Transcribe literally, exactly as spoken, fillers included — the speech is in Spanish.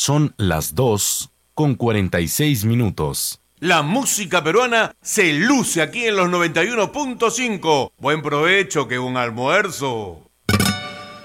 Son las dos con cuarenta y seis minutos. La música peruana se luce aquí en los noventa y uno punto cinco. Buen provecho, que un almuerzo.